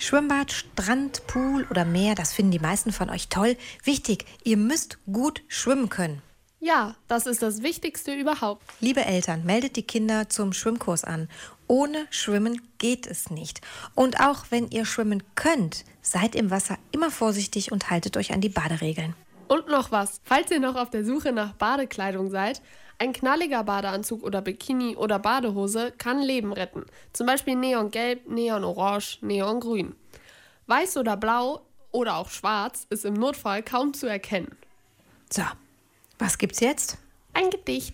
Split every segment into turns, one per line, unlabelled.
Schwimmbad, Strand, Pool oder Meer, das finden die meisten von euch toll. Wichtig, ihr müsst gut schwimmen können.
Ja, das ist das Wichtigste überhaupt.
Liebe Eltern, meldet die Kinder zum Schwimmkurs an. Ohne Schwimmen geht es nicht. Und auch wenn ihr schwimmen könnt, seid im Wasser immer vorsichtig und haltet euch an die Baderegeln.
Und noch was, falls ihr noch auf der Suche nach Badekleidung seid, ein knalliger Badeanzug oder Bikini oder Badehose kann Leben retten. Zum Beispiel Neongelb, Neonorange, Neongrün. Weiß oder blau oder auch schwarz ist im Notfall kaum zu erkennen.
So, was gibt's jetzt?
Ein Gedicht.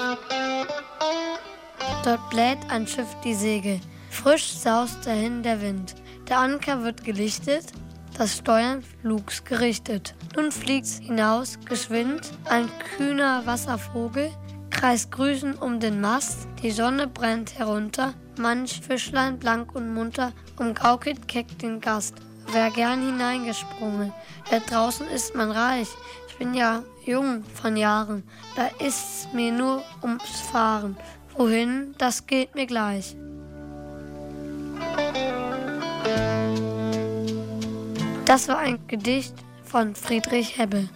Dort bläht ein Schiff die Segel, frisch saust dahin der Wind. Der Anker wird gelichtet, das Steuern flugs gerichtet. Nun fliegt's hinaus geschwind, ein kühner Wasservogel, kreist grüßend um den Mast, die Sonne brennt herunter, manch Fischlein blank und munter umgaukelt keck den Gast. Wär gern hineingesprungen, da draußen ist man reich, ich bin ja jung von Jahren, da ist's mir nur ums Fahren. Wohin, das geht mir gleich. Das war ein Gedicht von Friedrich Hebbel.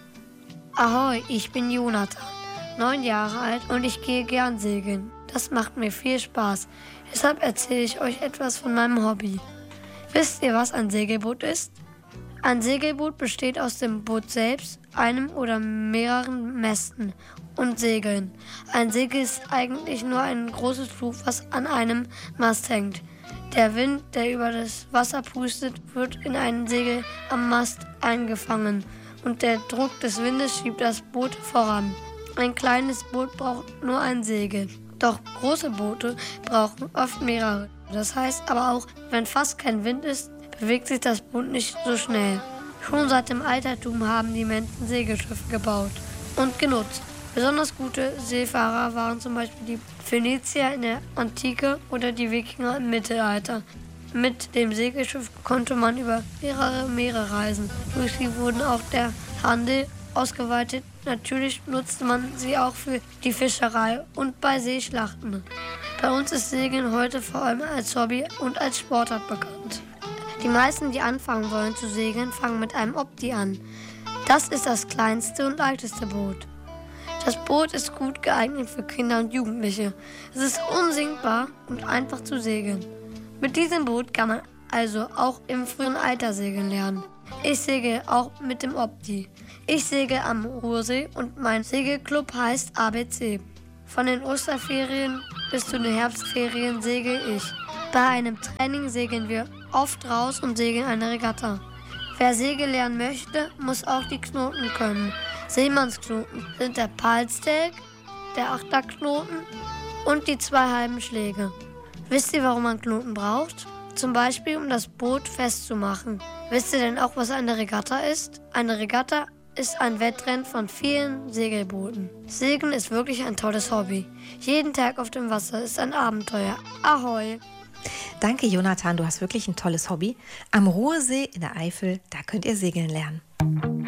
Ahoi, ich bin Jonathan, 9 Jahre alt und ich gehe gern segeln. Das macht mir viel Spaß. Deshalb erzähle ich euch etwas von meinem Hobby. Wisst ihr, was ein Segelboot ist? Ein Segelboot besteht aus dem Boot selbst, einem oder mehreren Mästen und Segeln. Ein Segel ist eigentlich nur ein großes Tuch, was an einem Mast hängt. Der Wind, der über das Wasser pustet, wird in ein Segel am Mast eingefangen und der Druck des Windes schiebt das Boot voran. Ein kleines Boot braucht nur ein Segel. Doch große Boote brauchen oft mehrere. Das heißt aber auch, wenn fast kein Wind ist, bewegt sich das Boot nicht so schnell. Schon seit dem Altertum haben die Menschen Segelschiffe gebaut und genutzt. Besonders gute Seefahrer waren zum Beispiel die Phönizier in der Antike oder die Wikinger im Mittelalter. Mit dem Segelschiff konnte man über mehrere Meere reisen. Durch sie wurden auch der Handel ausgeweitet. Natürlich nutzte man sie auch für die Fischerei und bei Seeschlachten. Bei uns ist Segeln heute vor allem als Hobby und als Sportart bekannt. Die meisten, die anfangen wollen zu segeln, fangen mit einem Opti an. Das ist das kleinste und leichteste Boot. Das Boot ist gut geeignet für Kinder und Jugendliche. Es ist unsinkbar und einfach zu segeln. Mit diesem Boot kann man also auch im frühen Alter segeln lernen. Ich segel auch mit dem Opti. Ich segel am Ruhrsee und mein Segelclub heißt ABC. Von den Osterferien bis zu den Herbstferien segel ich. Bei einem Training segeln wir oft raus und segeln eine Regatta. Wer Segeln lernen möchte, muss auch die Knoten können. Seemannsknoten sind der Palstelk, der Achterknoten und die 2 halben Schläge. Wisst ihr, warum man Knoten braucht? Zum Beispiel, um das Boot festzumachen. Wisst ihr denn auch, was eine Regatta ist? Eine Regatta ist ein Wettrennen von vielen Segelbooten. Segeln ist wirklich ein tolles Hobby. Jeden Tag auf dem Wasser ist ein Abenteuer. Ahoi!
Danke, Jonathan, du hast wirklich ein tolles Hobby. Am Ruhrsee in der Eifel, da könnt ihr segeln lernen.